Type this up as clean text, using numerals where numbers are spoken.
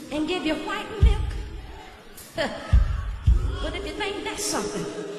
and give you white milk. But if you think that's something,